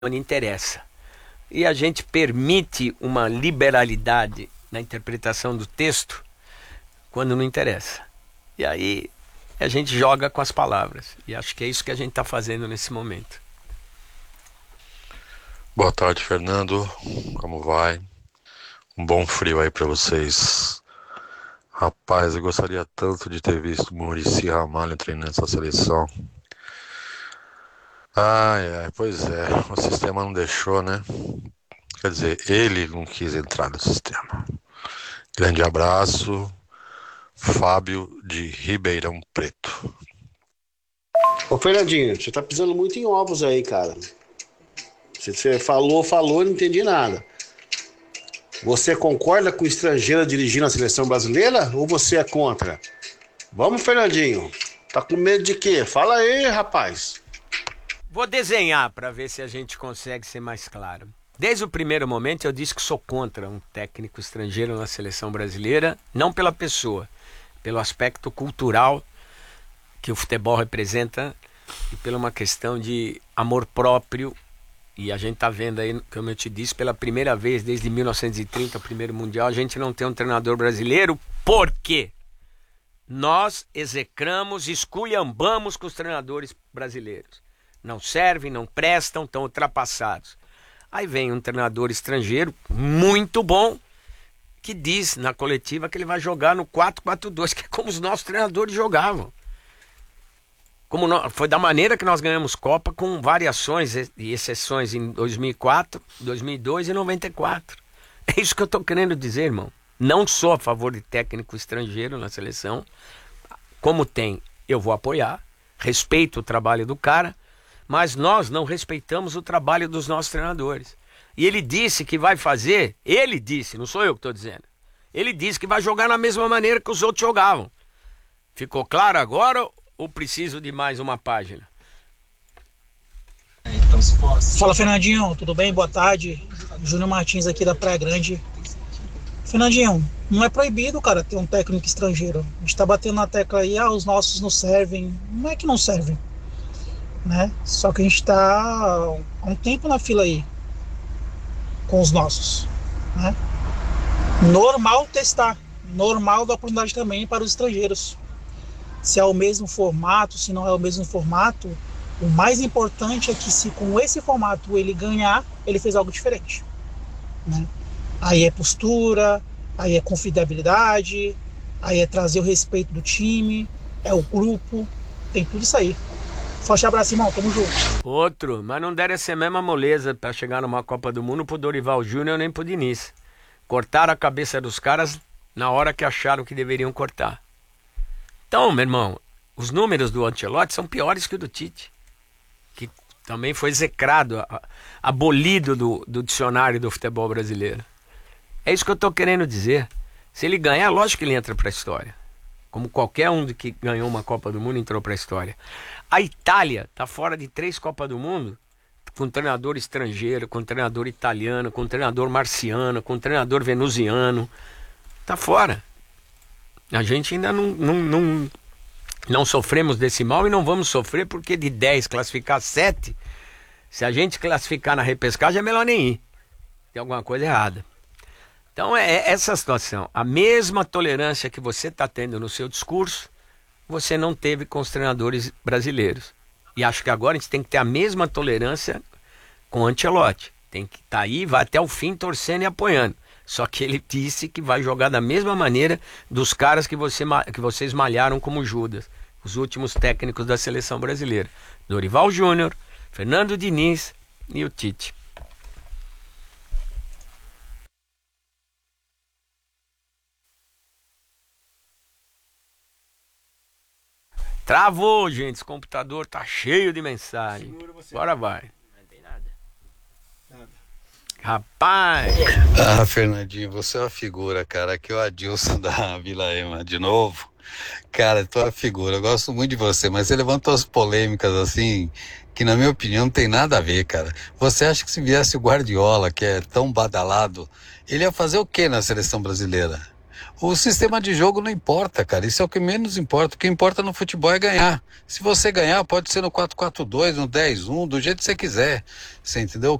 não interessa. E a gente permite uma liberalidade na interpretação do texto quando não interessa. E aí a gente joga com as palavras. E acho que é isso que a gente está fazendo nesse momento. Boa tarde, Fernando. Como vai? Um bom frio aí pra vocês. Rapaz, eu gostaria tanto de ter visto o Muricy Ramalho treinando essa seleção. Ai, pois é, o sistema não deixou, né? Quer dizer, ele não quis entrar no sistema. Grande abraço, Fábio de Ribeirão Preto. Ô Fernandinho, você tá pisando muito em ovos aí, cara. Você falou, não entendi nada. Você concorda com o estrangeiro dirigindo a seleção brasileira ou você é contra? Vamos, Fernandinho. Tá com medo de quê? Fala aí, rapaz. Vou desenhar para ver se a gente consegue ser mais claro. Desde o primeiro momento eu disse que sou contra um técnico estrangeiro na seleção brasileira, não pela pessoa, pelo aspecto cultural que o futebol representa e pela uma questão de amor próprio. E a gente está vendo aí, como eu te disse, pela primeira vez desde 1930, o primeiro mundial, a gente não tem um treinador brasileiro. Por quê? Nós execramos, esculhambamos com os treinadores brasileiros. Não servem, não prestam, estão ultrapassados. Aí vem um treinador estrangeiro muito bom que diz na coletiva que ele vai jogar no 4-4-2, que é como os nossos treinadores jogavam. Foi da maneira que nós ganhamos Copa, com variações e exceções em 2004, 2002 e 94. É isso que eu estou querendo dizer, irmão. Não sou a favor de técnico estrangeiro na seleção. Como tem, eu vou apoiar. Respeito o trabalho do cara. Mas nós não respeitamos o trabalho dos nossos treinadores. E ele disse que vai fazer... Ele disse, não sou eu que estou dizendo. Ele disse que vai jogar na mesma maneira que os outros jogavam. Ficou claro agora ou preciso de mais uma página? Fala, Fernandinho, tudo bem? Boa tarde. Júnior Martins aqui da Praia Grande. Fernandinho, não é proibido, cara, ter um técnico estrangeiro. A gente tá batendo na tecla aí, os nossos não servem. Não é que não servem, né? Só que a gente tá há um tempo na fila aí com os nossos, né? Normal testar, normal dar oportunidade também para os estrangeiros. Se é o mesmo formato, se não é o mesmo formato, o mais importante é que se com esse formato ele ganhar, ele fez algo diferente, né? Aí é postura, aí é confiabilidade, aí é trazer o respeito do time, é o grupo, tem tudo isso aí. Forte abraço, irmão, tamo junto. Outro, mas não deram essa mesma moleza para chegar numa Copa do Mundo pro Dorival Júnior nem pro Diniz. Cortaram a cabeça dos caras na hora que acharam que deveriam cortar. Então, meu irmão, os números do Ancelotti são piores que o do Tite, que também foi execrado, abolido do dicionário do futebol brasileiro. É isso que eu estou querendo dizer. Se ele ganhar, lógico que ele entra para a história. Como qualquer um que ganhou uma Copa do Mundo entrou para a história. A Itália está fora de 3 Copas do Mundo, com treinador estrangeiro, com treinador italiano, com treinador marciano, com treinador venusiano. Está fora. A gente ainda não sofremos desse mal e não vamos sofrer, porque de 10 classificar 7, se a gente classificar na repescagem é melhor nem ir. Tem alguma coisa errada. Então é essa situação. A mesma tolerância que você está tendo no seu discurso, você não teve com os treinadores brasileiros. E acho que agora a gente tem que ter a mesma tolerância com o Ancelotti. Tem que estar aí, vai até o fim torcendo e apoiando. Só que ele disse que vai jogar da mesma maneira dos caras que vocês malharam como Judas, os últimos técnicos da seleção brasileira. Dorival Júnior, Fernando Diniz e o Tite. Travou, gente. Esse computador tá cheio de mensagem. Bora vai. Não tem nada. Rapaz. Fernandinho, você é uma figura, cara. Aqui é o Adilson da Vila Ema, de novo. Cara, tu é uma figura. Eu gosto muito de você, mas você levantou as polêmicas assim, que na minha opinião não tem nada a ver, cara. Você acha que se viesse o Guardiola, que é tão badalado, ele ia fazer o que na seleção brasileira? O sistema de jogo não importa, cara. Isso é o que menos importa. O que importa no futebol é ganhar. Se você ganhar, pode ser no 4-4-2, no 10-1, do jeito que você quiser. Você entendeu?